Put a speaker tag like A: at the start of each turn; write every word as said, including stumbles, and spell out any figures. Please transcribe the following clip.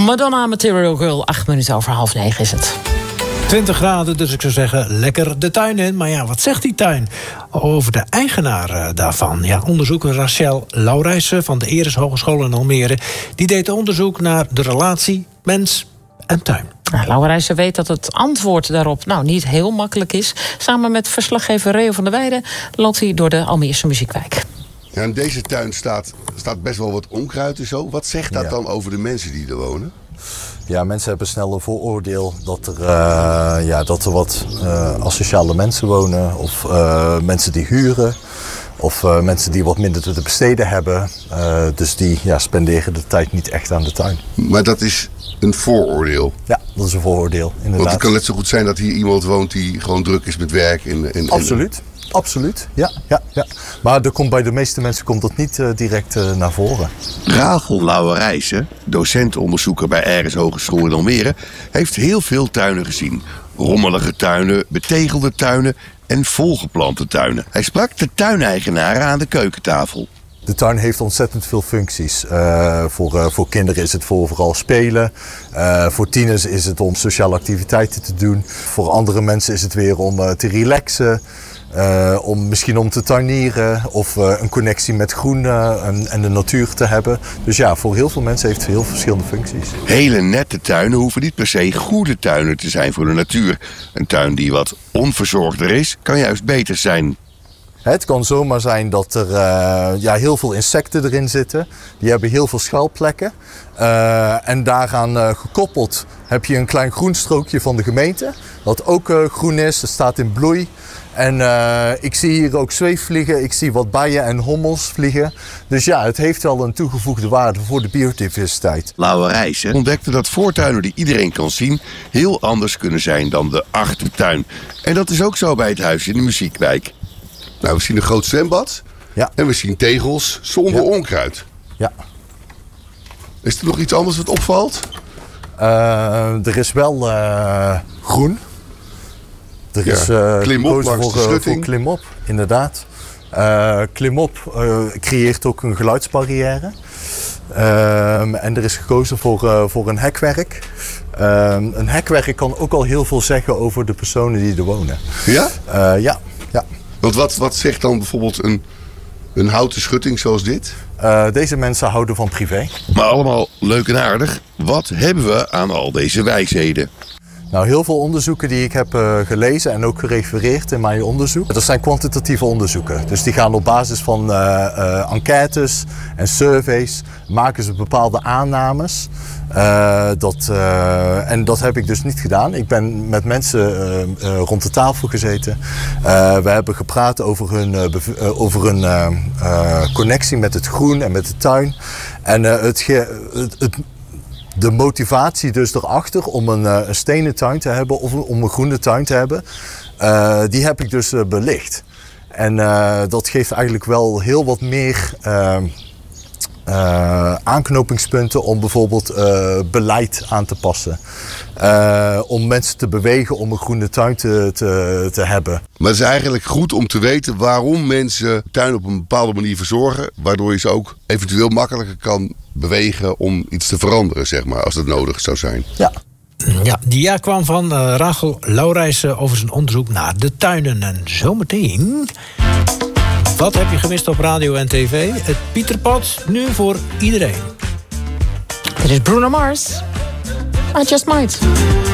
A: Madonna, Material Girl, acht minuten over half negen is het.
B: twintig graden, dus ik zou zeggen, lekker de tuin in. Maar ja, wat zegt die tuin over de eigenaar uh, daarvan? Ja, onderzoeker Rachel Laurijsen van de Eres Hogeschool in Almere, die deed onderzoek naar de relatie mens en tuin.
A: Nou, Laurijsen weet dat het antwoord daarop nou niet heel makkelijk is. Samen met verslaggever Reo van der Weijden loopt hij door de Almeerse muziekwijk.
C: Ja, in deze tuin staat, staat best wel wat onkruid en zo. Wat zegt dat
D: ja.
C: dan over de mensen die er wonen?
D: Ja, mensen hebben snel een vooroordeel dat er, uh, ja, dat er wat uh, asociale mensen wonen. Of uh, mensen die huren. Of uh, mensen die wat minder te besteden hebben. Uh, dus die ja, spenderen de tijd niet echt aan de tuin.
C: Maar dat is een vooroordeel?
D: Ja, dat is een vooroordeel, inderdaad.
C: Want het kan net zo goed zijn dat hier iemand woont die gewoon druk is met werk. En, en,
D: Absoluut. En... Absoluut, ja, ja, ja. Maar er komt bij de meeste mensen komt dat niet uh, direct uh, naar voren.
C: Rachel Laurijsen, docent-onderzoeker bij Eres Hogeschool in Almere, heeft heel veel tuinen gezien. Rommelige tuinen, betegelde tuinen en volgeplante tuinen. Hij sprak de tuineigenaren aan de keukentafel.
D: De tuin heeft ontzettend veel functies. Uh, voor, uh, voor kinderen is het voor vooral spelen. Uh, voor tieners is het om sociale activiteiten te doen. Voor andere mensen is het weer om uh, te relaxen. Uh, om misschien om te tuinieren of uh, een connectie met groen uh, en, en de natuur te hebben. Dus ja, voor heel veel mensen heeft het heel verschillende functies.
C: Hele nette tuinen hoeven niet per se goede tuinen te zijn voor de natuur. Een tuin die wat onverzorgder is, kan juist beter zijn.
D: Het kan zomaar zijn dat er uh, ja, heel veel insecten erin zitten. Die hebben heel veel schuilplekken. Uh, en daaraan uh, gekoppeld heb je een klein groenstrookje van de gemeente. Dat ook uh, groen is, het staat in bloei. En uh, ik zie hier ook zweefvliegen, ik zie wat bijen en hommels vliegen. Dus ja, het heeft wel een toegevoegde waarde voor de biodiversiteit.
C: Laurijsen ontdekte dat voortuinen die iedereen kan zien heel anders kunnen zijn dan de achtertuin. En dat is ook zo bij het huis in de muziekwijk. Nou, we zien een groot zwembad.
D: Ja.
C: En we zien tegels zonder ja. onkruid.
D: Ja.
C: Is er nog iets anders wat opvalt?
D: Uh, er is wel uh, groen. Er
C: ja.
D: is uh,
C: klimop langs
D: voor,
C: de schutting.
D: voor klimop, inderdaad. Uh, klimop uh, creëert ook een geluidsbarrière. Uh, en er is gekozen voor, uh, voor een hekwerk. Uh, een hekwerk kan ook al heel veel zeggen over de personen die er wonen.
C: Ja?
D: Uh, ja, ja.
C: Want wat, wat zegt dan bijvoorbeeld een, een houten schutting zoals dit?
D: Uh, deze mensen houden van privé.
C: Maar allemaal leuk en aardig. Wat hebben we aan al deze wijsheden?
D: Nou, heel veel onderzoeken die ik heb uh, gelezen en ook gerefereerd in mijn onderzoek. Dat zijn kwantitatieve onderzoeken. Dus die gaan op basis van uh, uh, enquêtes en surveys, maken ze bepaalde aannames. Uh, dat, uh, en dat heb ik dus niet gedaan. Ik ben met mensen uh, uh, rond de tafel gezeten. Uh, we hebben gepraat over hun, uh, uh, over hun uh, uh, connectie met het groen en met de tuin. En uh, het, ge, het, het De motivatie dus erachter om een, uh, een stenen tuin te hebben of om een groene tuin te hebben, uh, die heb ik dus uh, belicht. En uh, dat geeft eigenlijk wel heel wat meer uh, uh, aanknopingspunten om bijvoorbeeld uh, beleid aan te passen. Uh, om mensen te bewegen om een groene tuin te, te, te hebben.
C: Maar het is eigenlijk goed om te weten waarom mensen tuin op een bepaalde manier verzorgen, waardoor je ze ook eventueel makkelijker kan bewegen om iets te veranderen, zeg maar, als dat nodig zou zijn.
D: Ja.
B: Ja, die ja kwam van uh, Rachel Laurijsen over zijn onderzoek naar de tuinen. En zometeen, wat heb je gemist op radio en tv? Het Pieterpad, nu voor iedereen.
A: Dit is Bruno Mars. I Just Might.